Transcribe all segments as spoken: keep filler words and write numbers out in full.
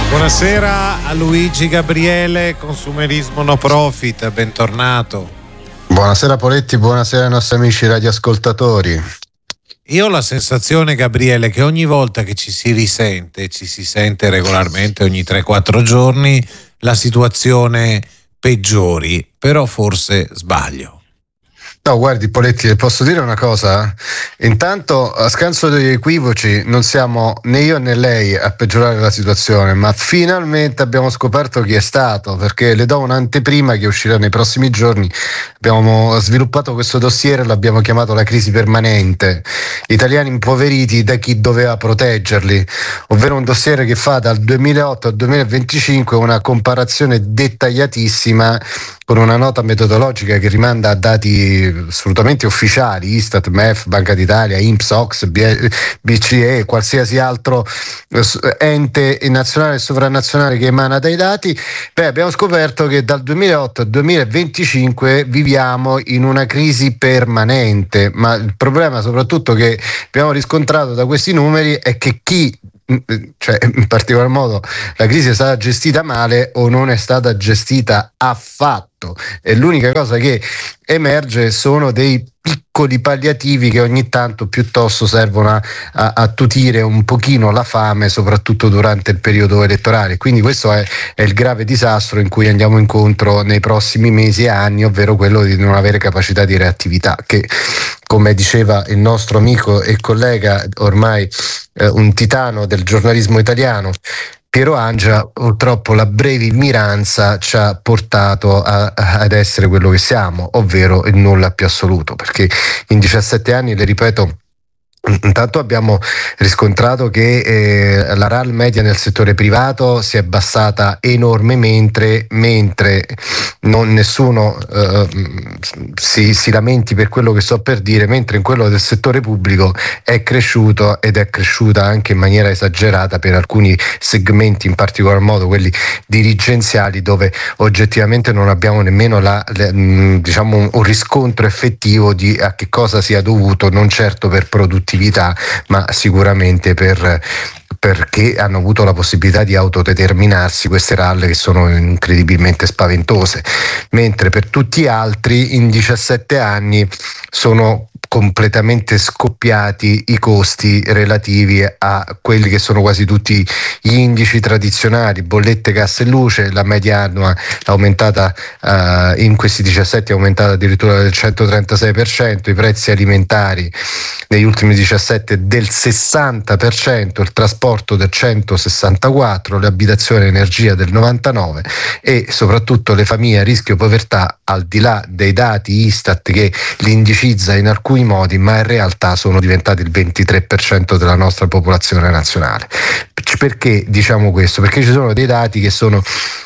Buonasera a Luigi Gabriele, Consumerismo No Profit, bentornato. Buonasera Poletti, buonasera ai nostri amici radioascoltatori. Io ho la sensazione, Gabriele, che ogni volta che ci si risente, ci si sente regolarmente ogni tre quattro giorni, la situazione peggiori, però forse sbaglio. No, guardi Poletti, posso dire una cosa? Intanto, a scanso degli equivoci, non siamo né io né lei a peggiorare la situazione, ma finalmente abbiamo scoperto chi è stato, perché le do un'anteprima che uscirà nei prossimi giorni. Abbiamo sviluppato questo dossier, l'abbiamo chiamato la crisi permanente, italiani impoveriti da chi doveva proteggerli, ovvero un dossier che fa dal duemilaotto al duemilaventicinque una comparazione dettagliatissima con una nota metodologica che rimanda a dati assolutamente ufficiali, Istat, M E F, Banca d'Italia, I N P S, O C S, B C E, qualsiasi altro ente nazionale e sovranazionale che emana dai dati. Beh, abbiamo scoperto che dal duemilaotto al duemilaventicinque viviamo in una crisi permanente, ma il problema soprattutto che abbiamo riscontrato da questi numeri è che chi, cioè in particolar modo la crisi è stata gestita male o non è stata gestita affatto, e l'unica cosa che emerge sono dei piccoli palliativi che ogni tanto piuttosto servono a, a, a tutire un pochino la fame, soprattutto durante il periodo elettorale. Quindi questo è, è il grave disastro in cui andiamo incontro nei prossimi mesi e anni, ovvero quello di non avere capacità di reattività, che, come diceva il nostro amico e collega, ormai eh, un titano del giornalismo italiano, Piero Angela, purtroppo la brevimiranza ci ha portato a, a, ad essere quello che siamo, ovvero il nulla più assoluto, perché in diciassette anni, le ripeto, intanto abbiamo riscontrato che eh, la R A L media nel settore privato si è abbassata enormemente, mentre non nessuno eh, si, si lamenti per quello che sto per dire, mentre in quello del settore pubblico è cresciuto, ed è cresciuta anche in maniera esagerata per alcuni segmenti, in particolar modo quelli dirigenziali, dove oggettivamente non abbiamo nemmeno la, le, mh, diciamo un, un riscontro effettivo di a che cosa sia dovuto, non certo per produttività, ma sicuramente per perché hanno avuto la possibilità di autodeterminarsi queste R A L che sono incredibilmente spaventose, mentre per tutti gli altri in diciassette anni sono completamente scoppiati i costi relativi a quelli che sono quasi tutti gli indici tradizionali, bollette, gas e luce. La media annua è aumentata uh, in questi diciassette è aumentata addirittura del centotrentasei per cento, i prezzi alimentari negli ultimi diciassette del sessanta per cento, il trasporto del centosessantaquattro per cento, le abitazioni e energia del novantanove per cento, e soprattutto le famiglie a rischio povertà, al di là dei dati Istat che li indicizza in alcuni modi, ma in realtà sono diventati il ventitré per cento della nostra popolazione nazionale. Perché diciamo questo? Perché ci sono dei dati che sono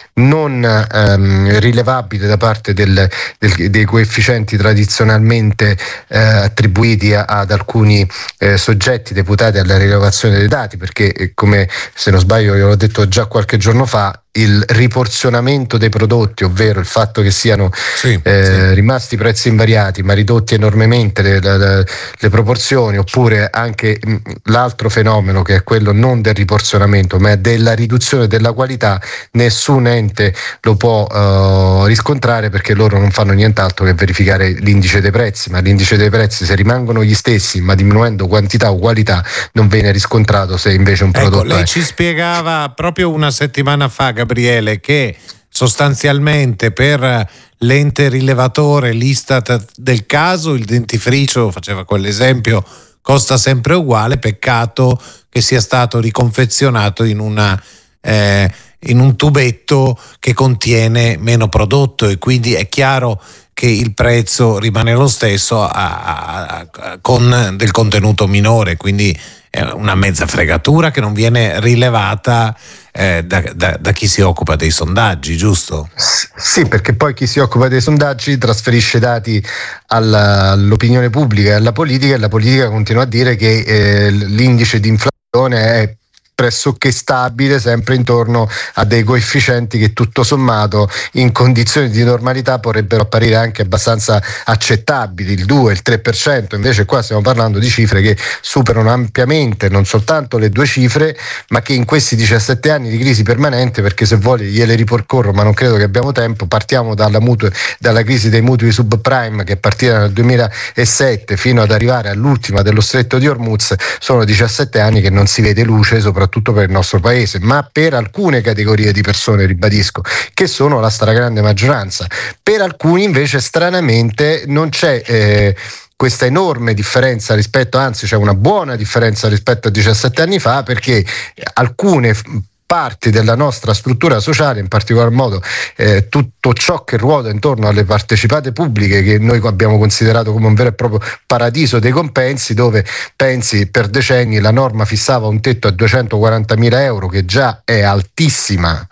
non ehm, rilevabile da parte del, del, dei coefficienti tradizionalmente eh, attribuiti a, ad alcuni eh, soggetti deputati alla rilevazione dei dati, perché eh, come se non sbaglio io l'ho detto già qualche giorno fa, il riporzionamento dei prodotti, ovvero il fatto che siano sì, eh, sì. rimasti prezzi invariati ma ridotti enormemente le, le, le proporzioni, oppure anche mh, l'altro fenomeno che è quello non del riporzionamento ma della riduzione della qualità, nessun ente lo può uh, riscontrare, perché loro non fanno nient'altro che verificare l'indice dei prezzi, ma l'indice dei prezzi, se rimangono gli stessi ma diminuendo quantità o qualità, non viene riscontrato se invece un prodotto ecco, lei è. ci spiegava proprio una settimana fa, Gabriele, che sostanzialmente per l'ente rilevatore, l'Istat del caso, il dentifricio, faceva quell'esempio, costa sempre uguale, peccato che sia stato riconfezionato in una eh, in un tubetto che contiene meno prodotto, e quindi è chiaro che il prezzo rimane lo stesso a, a, a, con del contenuto minore, quindi è una mezza fregatura che non viene rilevata eh, da, da, da chi si occupa dei sondaggi, giusto? Sì, perché poi chi si occupa dei sondaggi trasferisce dati alla, all'opinione pubblica e alla politica, e la politica continua a dire che eh, l'indice di inflazione è pressoché stabile, sempre intorno a dei coefficienti che tutto sommato in condizioni di normalità potrebbero apparire anche abbastanza accettabili, il due, il tre per cento. Invece qua stiamo parlando di cifre che superano ampiamente non soltanto le due cifre, ma che in questi diciassette anni di crisi permanente, perché se vuole gliele ripercorro ma non credo che abbiamo tempo, partiamo dalla, mutu- dalla crisi dei mutui subprime che è partita nel duemilasette fino ad arrivare all'ultima dello stretto di Hormuz, sono diciassette anni che non si vede luce, soprattutto per il nostro paese, ma per alcune categorie di persone, ribadisco, che sono la stragrande maggioranza. Per alcuni invece stranamente non c'è eh, questa enorme differenza rispetto, anzi c'è una buona differenza rispetto a diciassette anni fa, perché alcune parti della nostra struttura sociale, in particolar modo eh, tutto ciò che ruota intorno alle partecipate pubbliche, che noi abbiamo considerato come un vero e proprio paradiso dei compensi, dove pensi per decenni la norma fissava un tetto a duecentoquarantamila euro, che già è altissima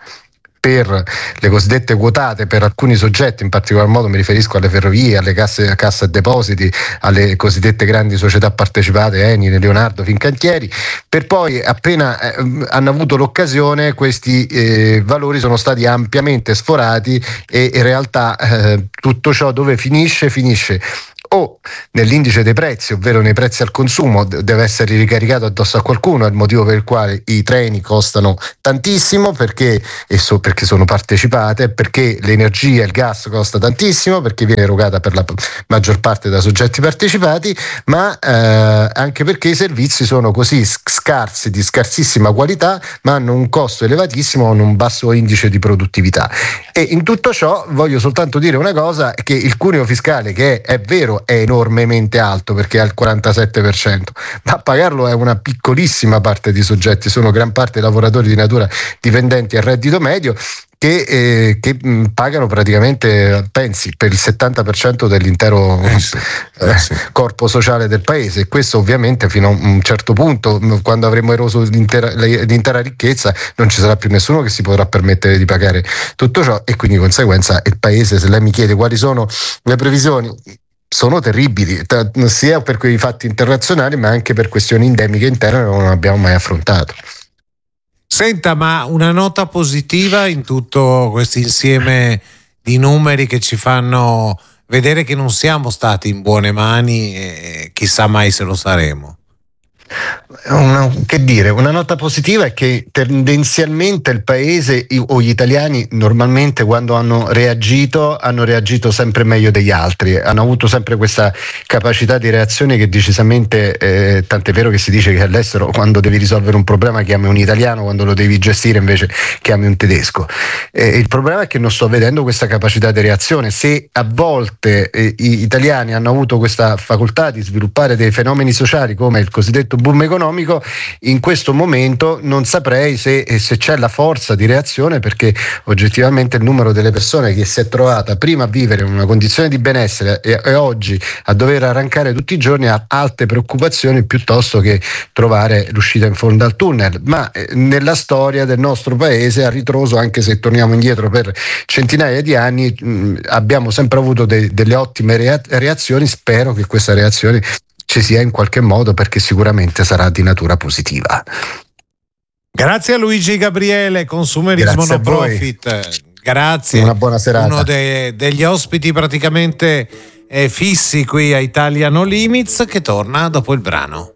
per le cosiddette quotate per alcuni soggetti, in particolar modo mi riferisco alle ferrovie, alle casse, casse e depositi, alle cosiddette grandi società partecipate, Eni, Leonardo, Fincantieri, per poi appena eh, hanno avuto l'occasione questi eh, valori sono stati ampiamente sforati e in realtà eh, tutto ciò dove finisce? Finisce o nell'indice dei prezzi, ovvero nei prezzi al consumo, deve essere ricaricato addosso a qualcuno, è il motivo per il quale i treni costano tantissimo, perché, e so, perché sono partecipate, perché l'energia, il gas costa tantissimo, perché viene erogata per la maggior parte da soggetti partecipati, ma eh, anche perché i servizi sono così scarsi, di scarsissima qualità, ma hanno un costo elevatissimo, hanno un basso indice di produttività. E in tutto ciò voglio soltanto dire una cosa, che il cuneo fiscale, che è, è vero è enormemente alto perché è al quarantasette per cento, ma a pagarlo è una piccolissima parte di soggetti, sono gran parte lavoratori di natura dipendenti a reddito medio che, eh, che mh, pagano praticamente, pensi, per il settanta per cento dell'intero eh sì, eh sì. eh, corpo sociale del paese, e questo ovviamente fino a un certo punto, quando avremo eroso l'intera, l'intera ricchezza, non ci sarà più nessuno che si potrà permettere di pagare tutto ciò, e quindi di conseguenza il paese, se lei mi chiede quali sono le previsioni, sono terribili, sia per quei fatti internazionali ma anche per questioni endemiche interne che non abbiamo mai affrontato. Senta, ma una nota positiva in tutto questo insieme di numeri che ci fanno vedere che non siamo stati in buone mani e chissà mai se lo saremo. Una, che dire, una nota positiva è che tendenzialmente il paese o gli italiani normalmente quando hanno reagito hanno reagito sempre meglio degli altri, hanno avuto sempre questa capacità di reazione che decisamente eh, tant'è vero che si dice che all'estero quando devi risolvere un problema chiami un italiano, quando lo devi gestire invece chiami un tedesco. Eh, il problema è che non sto vedendo questa capacità di reazione. Se a volte eh, gli italiani hanno avuto questa facoltà di sviluppare dei fenomeni sociali come il cosiddetto boom economico, in questo momento non saprei se, se c'è la forza di reazione, perché oggettivamente il numero delle persone che si è trovata prima a vivere in una condizione di benessere e, e oggi a dover arrancare tutti i giorni ha alte preoccupazioni piuttosto che trovare l'uscita in fondo al tunnel. Ma eh, nella storia del nostro paese, a ritroso, anche se torniamo indietro per centinaia di anni, mh, abbiamo sempre avuto de- delle ottime rea- reazioni. Spero che questa reazione ci sia in qualche modo, perché sicuramente sarà di natura positiva. Grazie a Luigi Gabriele, Consumerismo No Profit. Grazie. Una buona serata. Uno de- degli ospiti praticamente eh, fissi qui a Italia No Limits, che torna dopo il brano.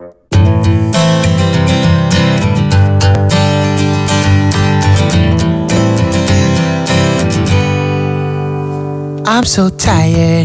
I'm so tired.